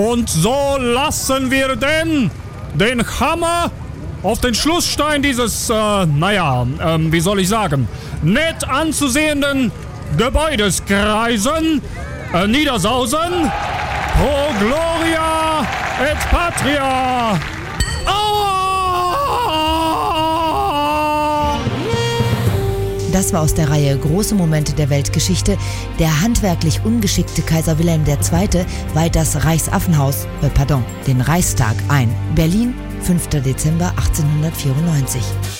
Und so lassen wir den Hammer auf den Schlussstein dieses, wie soll ich sagen, nett anzusehenden Gebäudes kreisen, niedersausen. Pro Gloria et Patria! Das war aus der Reihe Große Momente der Weltgeschichte. Der handwerklich ungeschickte Kaiser Wilhelm II. weiht das den Reichstag ein. Berlin, 5. Dezember 1894.